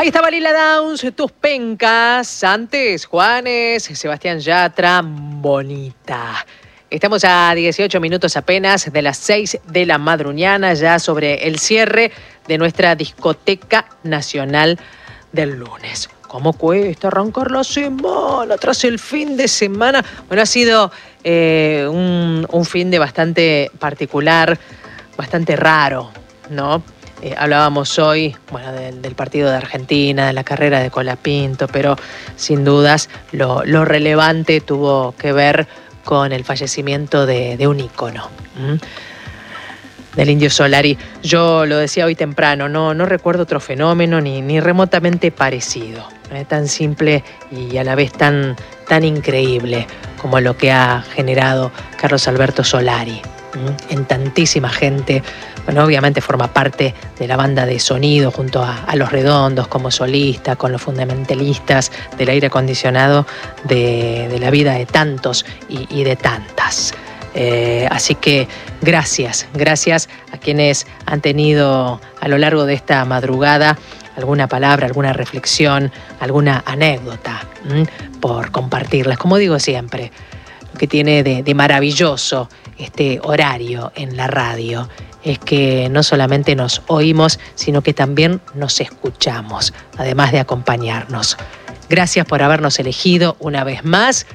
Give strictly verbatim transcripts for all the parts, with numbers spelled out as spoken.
Ahí estaba Lila Downs, Tus Pencas. Antes, Juanes, Sebastián Yatra, Bonita. Estamos a dieciocho minutos apenas de las seis de la madruñana, ya sobre el cierre de nuestra discoteca nacional del lunes. ¿Cómo cuesta arrancar la semana tras el fin de semana? Bueno, ha sido eh, un, un fin de bastante particular, bastante raro, ¿no? Eh, hablábamos hoy, bueno, del, del partido de Argentina, de la carrera de Colapinto, pero sin dudas lo, lo relevante tuvo que ver con el fallecimiento de, de un ícono, ¿m? del Indio Solari. Yo lo decía hoy temprano, no, no recuerdo otro fenómeno ni, ni remotamente parecido, ¿eh? Tan simple y a la vez tan, tan increíble como lo que ha generado Carlos Alberto Solari, ¿m? en tantísima gente. Bueno, obviamente forma parte de la banda de sonido junto a, a Los Redondos como solista, con los fundamentalistas del aire acondicionado de, de la vida de tantos y, y de tantas. Eh, así que gracias, gracias a quienes han tenido a lo largo de esta madrugada alguna palabra, alguna reflexión, alguna anécdota ¿m? por compartirlas. Como digo siempre, lo que tiene de, de maravilloso este horario en la radio es que no solamente nos oímos, sino que también nos escuchamos, además de acompañarnos. Gracias por habernos elegido una vez más.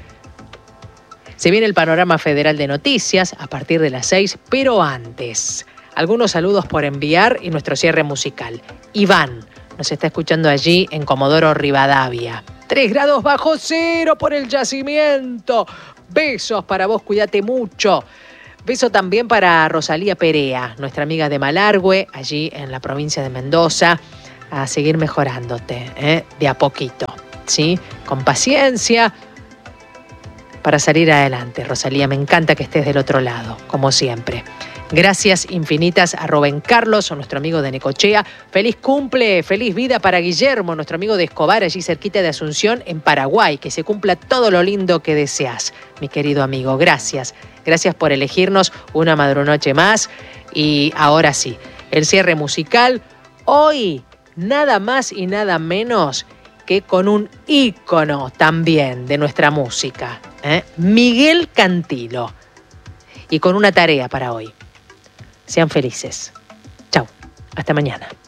Se viene el panorama federal de noticias a partir de las seis, pero antes, algunos saludos por enviar y nuestro cierre musical. Iván nos está escuchando allí en Comodoro Rivadavia. Tres grados bajo cero por el yacimiento. Besos para vos, cuídate mucho. Beso también para Rosalía Perea, nuestra amiga de Malargüe, allí en la provincia de Mendoza, a seguir mejorándote, ¿eh? de a poquito, ¿sí? Con paciencia para salir adelante. Rosalía, me encanta que estés del otro lado, como siempre. Gracias infinitas a Rubén Carlos, nuestro amigo de Necochea. Feliz cumple, feliz vida para Guillermo, nuestro amigo de Escobar, allí cerquita de Asunción, en Paraguay. Que se cumpla todo lo lindo que deseas, mi querido amigo. Gracias. Gracias por elegirnos una madrunoche más. Y ahora sí, el cierre musical. Hoy, nada más y nada menos que con un ícono también de nuestra música, ¿eh? Miguel Cantilo. Y con una tarea para hoy. Sean felices. Chau. Hasta mañana.